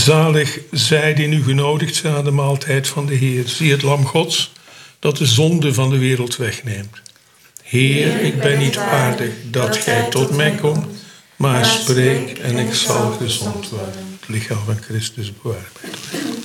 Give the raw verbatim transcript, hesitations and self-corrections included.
Zalig zij die nu genodigd zijn aan de maaltijd van de Heer. Zie het lam Gods dat de zonde van de wereld wegneemt. Heer, ik ben niet waardig dat gij tot mij komt, maar spreek en ik zal gezond worden. Het lichaam van Christus bewaar mij.